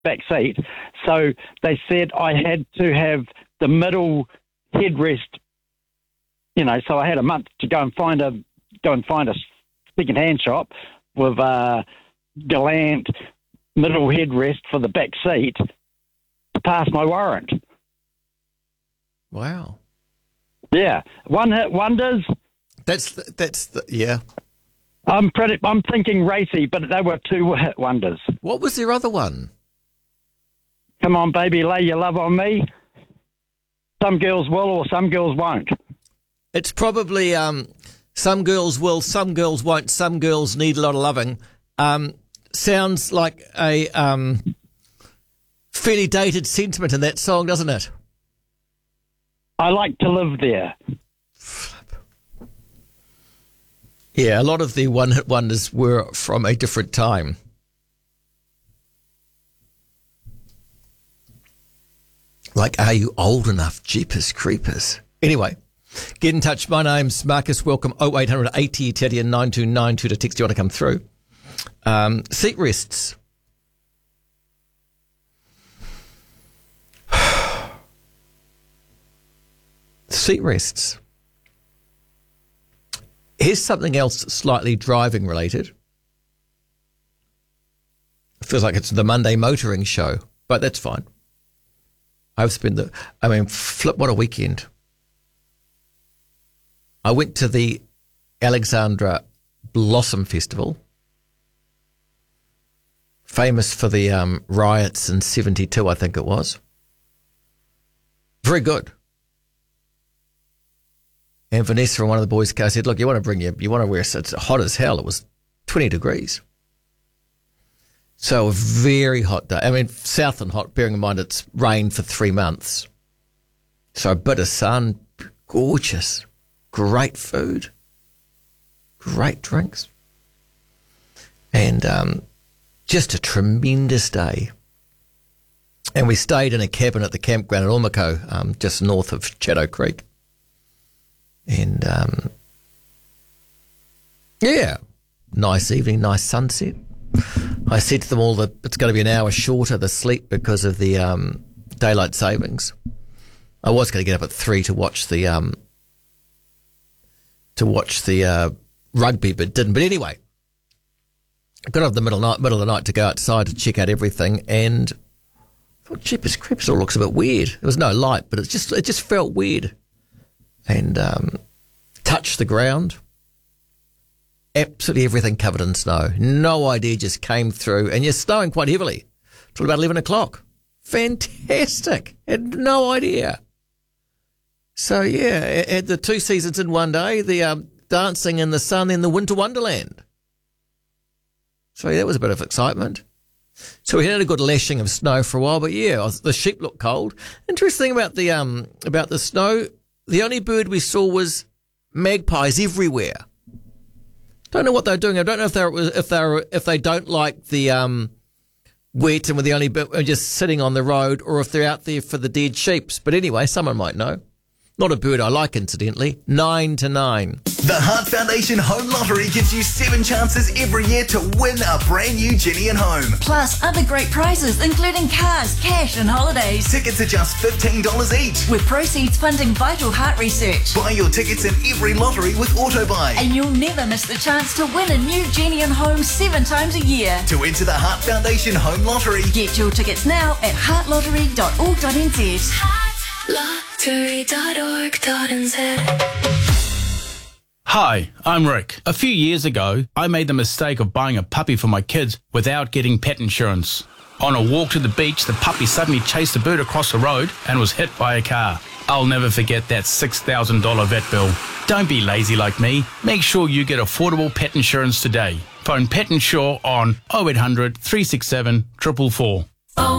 back seat. So they said I had to have the middle headrest, so I had a month to go and find a second-hand shop with a Galant middle headrest for the back seat to pass my warrant. Wow. Yeah. One-hit wonders. Yeah. I'm thinking racy, but they were two-hit wonders. What was their other one? Come on, baby, lay your love on me. Some girls will or some girls won't. It's probably some girls will, some girls won't, some girls need a lot of loving. Sounds like a fairly dated sentiment in that song, doesn't it? I like to live there. Yeah, a lot of the one-hit wonders were from a different time. Like, are you old enough? Jeepers creepers. Anyway, get in touch. My name's Marcus. Welcome. 0800 80 Italian 9292 to text you want to come through. Seat rests. Seat rests. Here's something else slightly driving related. It feels like it's the Monday motoring show, but that's fine. Flip, what a weekend. I went to the Alexandra Blossom Festival, famous for the riots in 72, I think it was. Very good. And Vanessa and one of the boys said, look, you want to wear, it's hot as hell. It was 20 degrees. So a very hot day. Southern hot, bearing in mind it's rained for 3 months. So a bit of sun, gorgeous, great food, great drinks. And just a tremendous day. And we stayed in a cabin at the campground at Ormeco, just north of Shadow Creek. And, nice evening, nice sunset. I said to them all that it's going to be an hour shorter, the sleep, because of the daylight savings. I was going to get up at 3 to watch the rugby, but didn't. But anyway, I got up in the middle of the night to go outside to check out everything, and I thought, jeepers creeps, it all looks a bit weird. There was no light, but it just felt weird. And touched the ground. Absolutely everything covered in snow. No idea, just came through. And you're snowing quite heavily till about 11 o'clock. Fantastic. Had no idea. So, yeah, had the 2 seasons in one day, the dancing in the sun in the winter wonderland. So, yeah, that was a bit of excitement. So we had a good lashing of snow for a while, but, yeah, the sheep looked cold. Interesting about the snow, the only bird we saw was magpies everywhere. Don't know what they're doing. I don't know if they don't like the wet and were the only just sitting on the road, or if they're out there for the dead sheep. But anyway, someone might know. Not a bird I like, incidentally. 9 to 9. The Heart Foundation Home Lottery gives you 7 chances every year to win a brand new Jenny and Home. Plus other great prizes, including cars, cash and holidays. Tickets are just $15 each. With proceeds funding vital heart research. Buy your tickets in every lottery with AutoBuy. And you'll never miss the chance to win a new Jenny and Home 7 times a year. To enter the Heart Foundation Home Lottery, get your tickets now at heartlottery.org.nz. Heartlottery.org.nz. Hi, I'm Rick. A few years ago, I made the mistake of buying a puppy for my kids without getting pet insurance. On a walk to the beach, the puppy suddenly chased a bird across the road and was hit by a car. I'll never forget that $6,000 vet bill. Don't be lazy like me. Make sure you get affordable pet insurance today. Phone Pet Insure on 0800 367 444.